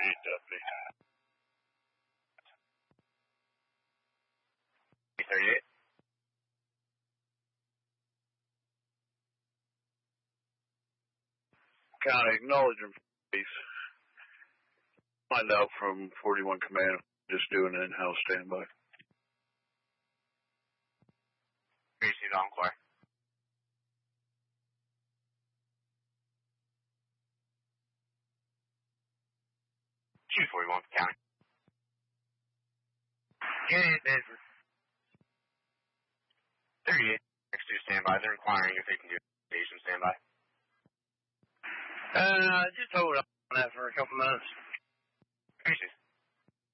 deputy. 38. County, acknowledge him, please. Find out from 41 Command, just doing an in-house standby. Receive Encore. Shoot 41 County. Unit Bedford. 38. Next to standby. They're inquiring if they can do station standby. Just hold on that for a couple minutes. Appreciate it.